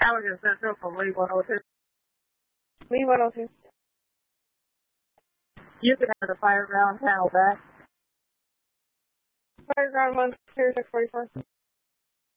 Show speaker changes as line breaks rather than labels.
Halligan Central from Lee 102.
Lee 102.
You can have the Fireground panel back.
Fireground 1, 644.